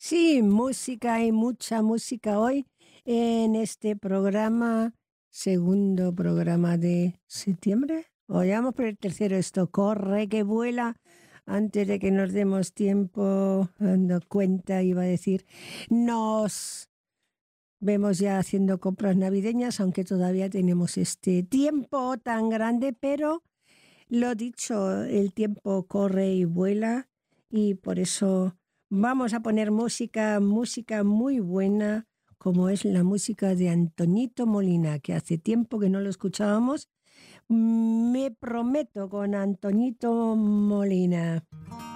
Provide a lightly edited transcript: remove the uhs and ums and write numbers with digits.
Sí, música, hay mucha música hoy en este programa, segundo programa de septiembre. O ya vamos por el tercero, esto corre que vuela. Antes de que nos demos tiempo, dando cuenta, iba a decir, nos vemos ya haciendo compras navideñas, aunque todavía tenemos este tiempo tan grande, pero lo dicho, el tiempo corre y vuela y por eso vamos a poner música muy buena, como es la música de Antonito Molina, que hace tiempo que no lo escuchábamos. Me prometo con Antonito Molina.